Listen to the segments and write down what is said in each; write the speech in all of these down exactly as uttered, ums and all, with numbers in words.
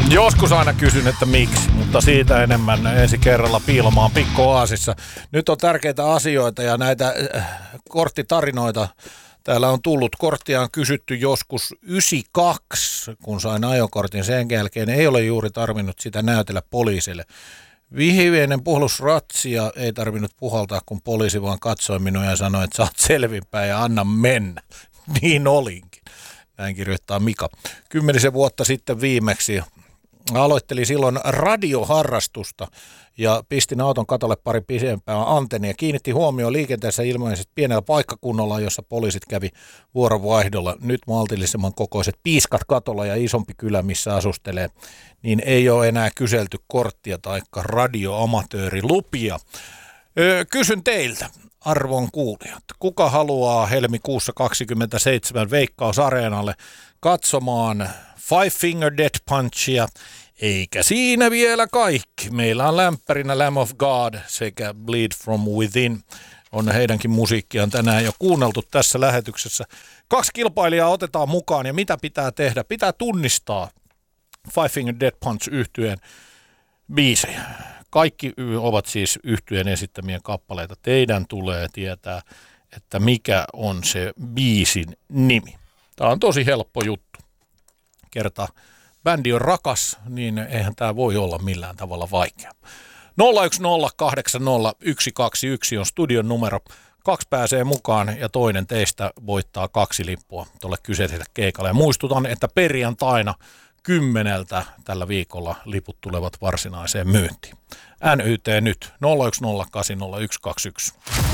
Joskus aina kysyn, että miksi, mutta siitä enemmän ensi kerralla piilomaan pikkuoasissa. Nyt on tärkeitä asioita ja näitä korttitarinoita täällä on tullut. Korttia on kysytty joskus yhdeksänkymmentäkaksi, kun sain ajokortin. Sen jälkeen ei ole juuri tarvinnut sitä näytellä poliisille. Vihiveinen puhallus-ratsia ei tarvinnut puhaltaa, kun poliisi vaan katsoi minua ja sanoi, että sä oot selvinpäin ja anna mennä. Niin olinkin. Näin kirjoittaa Mika. Kymmenisen vuotta sitten viimeksi aloittelin silloin radioharrastusta ja pistin auton katolle pari pisempää antennia. Kiinnitti huomioon liikenteessä ilmeisesti pienellä paikkakunnalla, jossa poliisit kävi vuorovaihdolla. Nyt maltillisemman kokoiset piiskat katolla ja isompi kylä, missä asustelee, niin ei ole enää kyselty korttia tai radioamatöörilupia. Öö, kysyn teiltä, arvon kuulijat, kuka haluaa helmikuussa kaksikymmentäseitsemän Veikkaus-areenalle katsomaan Five Finger Death Punchia, eikä siinä vielä kaikki. Meillä on lämpärinä Lamb of God sekä Bleed From Within. On heidänkin musiikkiaan tänään jo kuunneltu tässä lähetyksessä. Kaksi kilpailijaa otetaan mukaan ja mitä pitää tehdä? Pitää tunnistaa Five Finger Death Punch -yhtyeen biisejä. Kaikki ovat siis yhtyeen esittämien kappaleita. Teidän tulee tietää, että mikä on se biisin nimi. Tämä on tosi helppo juttu. Kerta bändi on rakas, niin eihän tämä voi olla millään tavalla vaikea. nolla yksi nolla kahdeksan nolla yksi kaksi yksi on studion numero. Kaksi pääsee mukaan ja toinen teistä voittaa kaksi lippua tuolle kyseiselle keikalle. Ja muistutan, että perjantaina kymmeneltä tällä viikolla liput tulevat varsinaiseen myyntiin. N Y T nyt nolla yksi nolla kahdeksan nolla yksi kaksi yksi.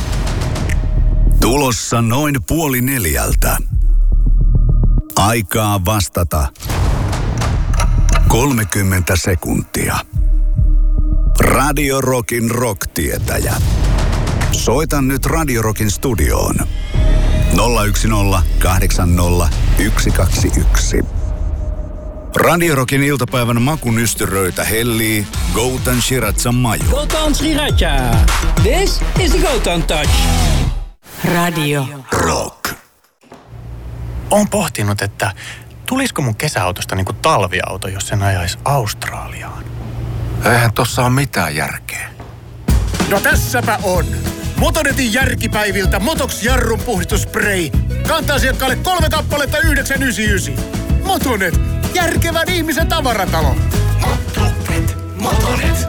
Tulossa noin puoli neljältä. Aikaa vastata. kolmekymmentä sekuntia. Radio Rockin rock-tietäjä. Soita nyt Radio Rockin studioon. nolla yksi nolla kahdeksan nolla yksi kaksi yksi. Radio Rockin iltapäivän makunystyröitä hellii Golden Shiratsa Maju. Golden Shiratsa. This is the Golden Touch. Radio Rock. Olen pohtinut, että tulisiko mun kesäautosta niinku talviauto, jos sen ajaisi Australiaan. Eihän tossa ole mitään järkeä. No tässäpä on. Motonetin järkipäiviltä Motox jarrun puhdistusspray. Kanta-asiakkaalle kolme kappaletta yhdeksän yhdeksänkymmentäyhdeksän. Motonet, järkevän ihmisen tavaratalo. Motonet, Motonet.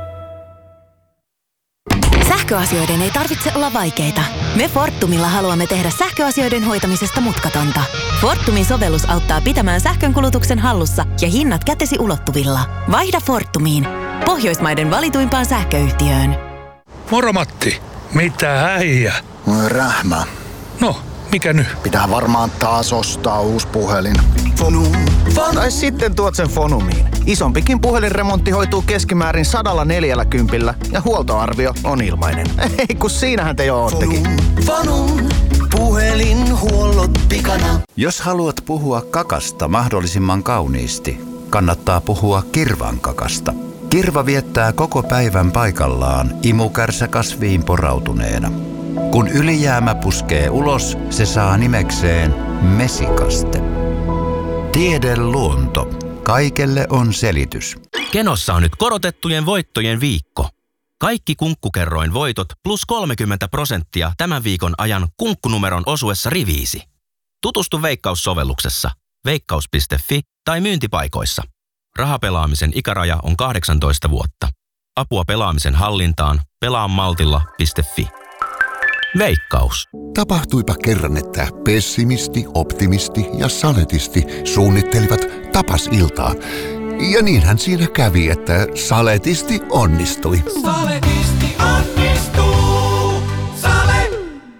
Sähköasioiden ei tarvitse olla vaikeita. Me Fortumilla haluamme tehdä sähköasioiden hoitamisesta mutkatonta. Fortumin sovellus auttaa pitämään sähkönkulutuksen hallussa ja hinnat kätesi ulottuvilla. Vaihda Fortumiin, Pohjoismaiden valituimpaan sähköyhtiöön. Moro Matti, mitä äijä? Rähmä. No, mikä nyt? Pitää varmaan taas ostaa uusi puhelin. Fonum. Fonum. Tai sitten tuot sen Fonumiin. Isompikin puhelinremontti hoituu keskimäärin sadalla neljällä kympillä ja huoltoarvio on ilmainen. Ei kun siinähän te jo oottekin. Fonum. Puhelinhuollot pikana. Jos haluat puhua kakasta mahdollisimman kauniisti, kannattaa puhua kirvan kakasta. Kirva viettää koko päivän paikallaan imukärsä kasviin porautuneena. Kun ylijäämä puskee ulos, se saa nimekseen mesikaste. Tiede luonto. Kaikelle on selitys. Kenossa on nyt korotettujen voittojen viikko. Kaikki kunkkukerroin voitot plus kolmekymmentä prosenttia tämän viikon ajan kunkkunumeron osuessa riviisi. Tutustu Veikkaus-sovelluksessa, veikkaus piste fi tai myyntipaikoissa. Rahapelaamisen ikäraja on kahdeksantoista vuotta. Apua pelaamisen hallintaan pelaa maltilla piste fi. Veikkaus. Tapahtuipa kerran, että pessimisti, optimisti ja saletisti suunnittelivat tapasiltaa. Ja niinhän siinä kävi, että saletisti onnistui. Saletisti onnistuu. Sale.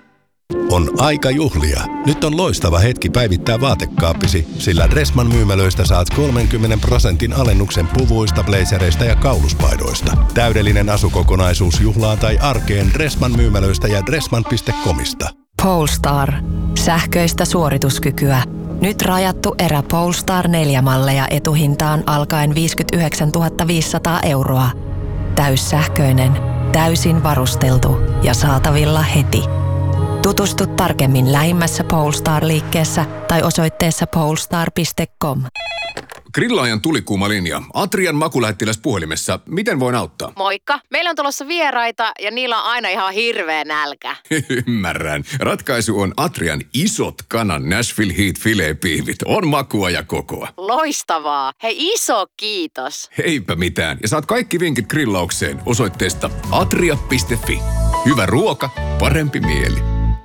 On aika juhlia. Nyt on loistava hetki päivittää vaatekaappisi, sillä Dressman myymälöistä saat kolmenkymmenen prosentin alennuksen puvuista, blazereista ja kauluspaidoista. Täydellinen asukokonaisuus juhlaan tai arkeen Dressman myymälöistä ja dressman piste comista. Polestar. Sähköistä suorituskykyä. Nyt rajattu erä Polestar neljä malleja etuhintaan alkaen viisikymmentäyhdeksäntuhatta viisisataa euroa. Täyssähköinen, täysin varusteltu ja saatavilla heti. Tutustu tarkemmin lähimmässä Polestar-liikkeessä tai osoitteessa polestar piste com. Grillaajan tulikuuma linja. Atrian makulähettiläs puhelimessa. Miten voin auttaa? Moikka. Meillä on tulossa vieraita ja niillä on aina ihan hirveä nälkä. Ymmärrän. Ratkaisu on Atrian isot kanan Nashville Heat filet-piivit. On makua ja kokoa. Loistavaa. Hei, iso kiitos. Eipä mitään. Ja saat kaikki vinkit grillaukseen osoitteesta atria piste fi. Hyvä ruoka, parempi mieli.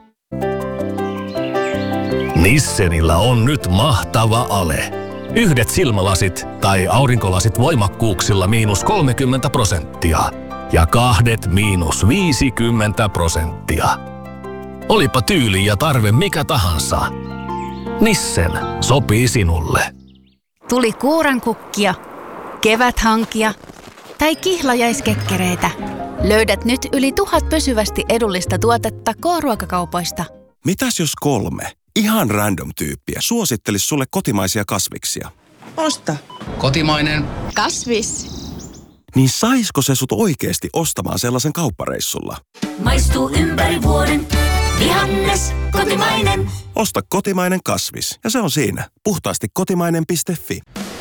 Nissenillä on nyt mahtava ale. Yhdet silmälasit tai aurinkolasit voimakkuuksilla miinus kolmekymmentä prosenttia ja kahdet miinus viisikymmentä prosenttia. Olipa tyyli ja tarve mikä tahansa. Nissen sopii sinulle. Tuli kuurankukkia, keväthankia tai kihlajaiskekkereitä. Löydät nyt yli tuhat pysyvästi edullista tuotetta K-ruokakaupoista. Mitäs jos kolme ihan random tyyppiä suosittelis sulle kotimaisia kasviksia? Osta. Kotimainen. Kasvis. Niin saisko se sut oikeesti ostamaan sellaisen kauppareissulla? Maistuu ympäri vuoden. Vihannes, kotimainen. Osta kotimainen kasvis ja se on siinä. Puhtaasti kotimainen piste fi.